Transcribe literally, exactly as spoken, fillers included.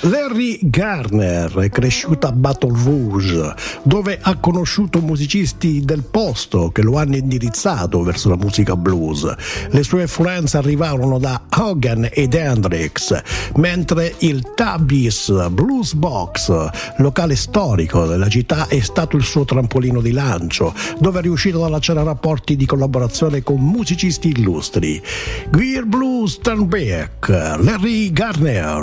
Larry Garner è cresciuto a Baton Rouge, dove ha conosciuto musicisti del posto che lo hanno indirizzato verso la musica blues. Le sue influenze arrivarono da Hogan ed Hendrix, mentre il Tabby's Blues Box, locale storico della città, è stato il suo trampolino di lancio, dove è riuscito ad allacciare rapporti di collaborazione con musicisti illustri. Gear Blues Turn Back, Larry Garner.